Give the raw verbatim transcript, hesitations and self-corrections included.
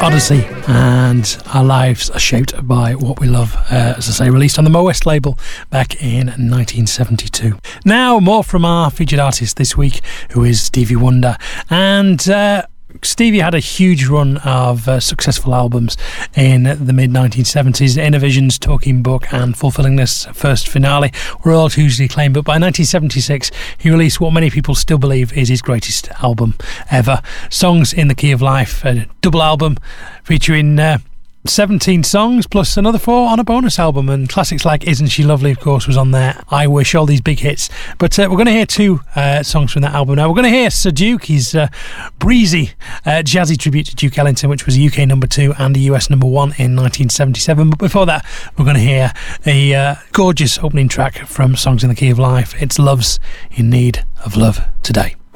Odyssey, and Our Lives Are Shaped by What We Love, uh, as I say, released on the Mo West label back in nineteen seventy-two. Now, more from our featured artist this week, who is Stevie Wonder. And uh, Stevie had a huge run of uh, successful albums in the mid nineteen seventies. Innervisions, Talking Book and Fulfilling This First Finale were all hugely acclaimed, but by nineteen seventy-six he released what many people still believe is his greatest album ever, Songs in the Key of Life, a double album featuring uh, seventeen songs plus another four on a bonus album, and classics like Isn't She Lovely, of course, was on there. I Wish, all these big hits. But uh, we're going to hear two uh, songs from that album now. We're going to hear Sir Duke, his uh, breezy uh, jazzy tribute to Duke Ellington, which was a U K number two and a U S number one in nineteen seventy-seven. But before that, we're going to hear a uh, gorgeous opening track from Songs in the Key of Life. It's Love's in Need of Love Today.